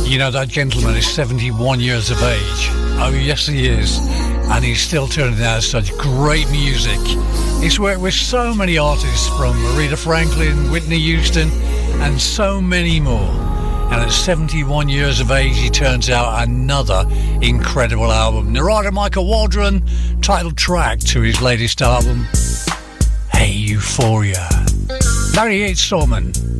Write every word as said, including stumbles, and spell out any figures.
You know, that gentleman is seventy-one years of age. Oh, yes, he is. And he's still turning out such great music. He's worked with so many artists, from Aretha Franklin, Whitney Houston, and so many more. And at seventy-one years of age, he turns out another incredible album. Narada Michael Waldron, title track to his latest album, Hey Euphoria. ninety-eight Storman.